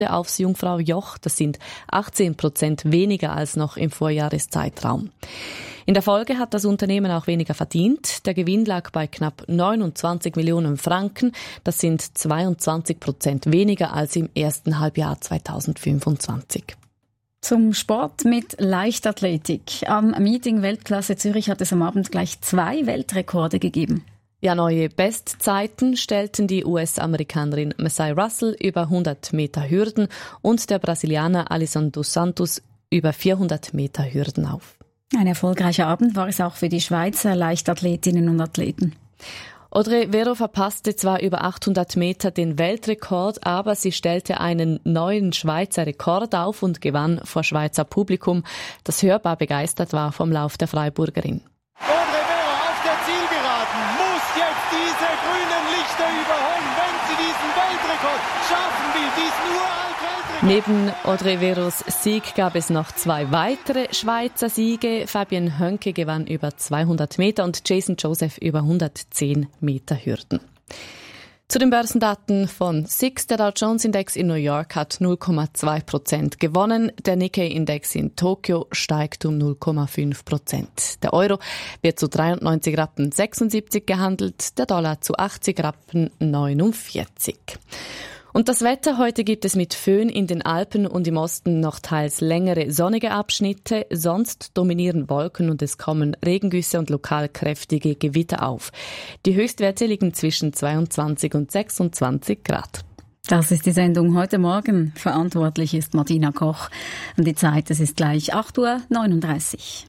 aufs Jungfraujoch. Das sind 18% weniger als noch im Vorjahreszeitraum. In der Folge hat das Unternehmen auch weniger verdient. Der Gewinn lag bei knapp 29 Millionen Franken. Das sind 22% weniger als im ersten Halbjahr 2025. Zum Sport mit Leichtathletik. Am Meeting Weltklasse Zürich hat es am Abend gleich 2 Weltrekorde gegeben. Ja, neue Bestzeiten stellten die US-Amerikanerin Messiah Russell über 100 Meter Hürden und der Brasilianer Alisson dos Santos über 400 Meter Hürden auf. Ein erfolgreicher Abend war es auch für die Schweizer Leichtathletinnen und Athleten. Audrey Vero verpasste zwar über 800 Meter den Weltrekord, aber sie stellte einen neuen Schweizer Rekord auf und gewann vor Schweizer Publikum, das hörbar begeistert war vom Lauf der Freiburgerin. Audrey Vero auf der Zielgeraden muss jetzt diese grünen Lichter überholen, wenn sie diesen Weltrekord schaffen will, diesen uralt Weltrekord. Neben Audrey Veros Sieg gab es noch 2 weitere Schweizer Siege. Fabienne Hönke gewann über 200 Meter und Jason Joseph über 110 Meter Hürden. Zu den Börsendaten von SIX. Der Dow Jones Index in New York hat 0,2% gewonnen. Der Nikkei-Index in Tokio steigt um 0,5%. Der Euro wird zu 93,76 Rappen gehandelt, der Dollar zu 80,49 Rappen. Und das Wetter: heute gibt es mit Föhn in den Alpen und im Osten noch teils längere sonnige Abschnitte. Sonst dominieren Wolken und es kommen Regengüsse und lokal kräftige Gewitter auf. Die Höchstwerte liegen zwischen 22 und 26 Grad. Das ist die Sendung heute Morgen. Verantwortlich ist Martina Koch. Und die Zeit, es ist gleich 8:39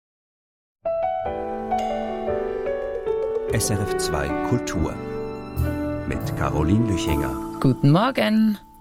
Uhr. SRF 2 Kultur mit Caroline Lüchinger. Guten Morgen.